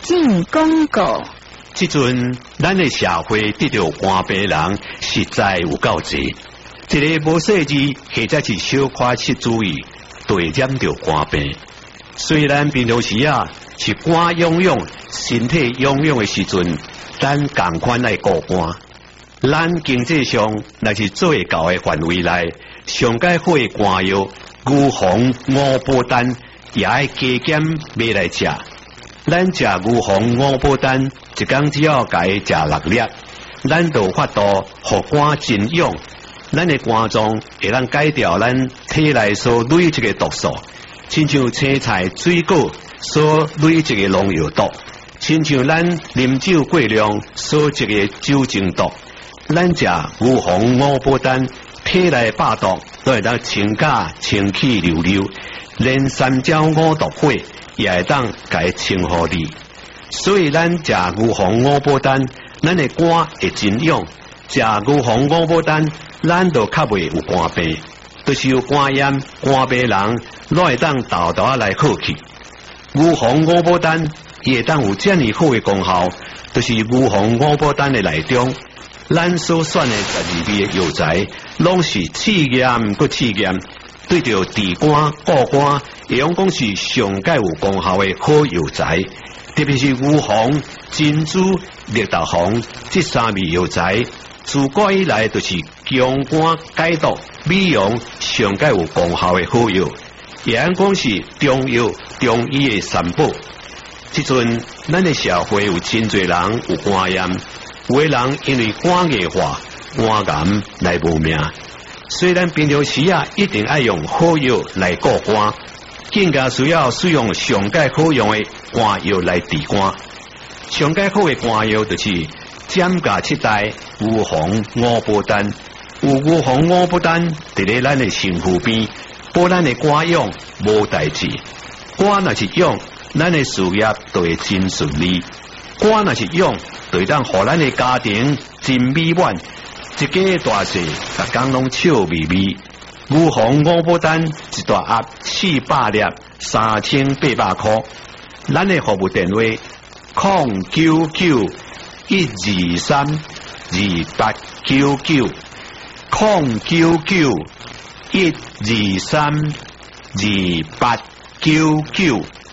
进广告。 即阵咱的社会得到肝病人实在有够济，一个无细致或者是小可失注意，就会染到肝病。虽然平常时是肝痒痒、身体痒痒的时阵，咱共款来顾肝。咱经济上若是做会到的范围内，上解好的肝药、牛黄、五宝丹也爱加减买来食。咱食牛黄、五宝丹，一工只要甲伊食6粒，咱就法度互肝真痒。咱的肝脏会当改掉咱体内所累积的毒素，亲像青菜、水果所累积的农药毒，亲像咱啉酒过量所积的酒精毒。咱食牛黄、五宝丹，体内百毒都会当清假、清气溜溜，连三焦五毒火也会当甲伊清好你。所以咱食牛黄、五宝丹，咱的肝会真痒。食牛黄、五宝丹，咱就较袂有肝病，就是有肝炎、肝病人，拢会当豆豆来好去。牛黄、五宝丹也会当有这么好的功效，就是牛黄、五宝丹的内中，咱所选的12味的药材，拢是试验搁试验，对着治肝、固肝，会用讲是上界有功效的好药材。特别是牛黄、珍珠、绿豆黄这3味药材，自古以来就是强肝解毒、美容上界有功效的好药，也按讲是中药、中医的三宝。即阵咱的社会有真侪人有肝炎，有的人因为肝硬化、肝癌来无命。虽然平常时一定爱用好药来顾肝，更加需要使用上界好用的肝药来治肝。上界好的肝药就是减价7代牛黄、五宝丹。有牛黄、五宝丹伫咧咱的身躯边，保咱的肝痒无代志。肝若是痒，咱的事业就会真顺利；肝若是痒，就会当互咱的家庭真美满，一家大细，逐工拢笑眯眯。牛黄、五宝丹一大盒400粒，3800块。咱的服务电话099-123-2899。099-123-2899。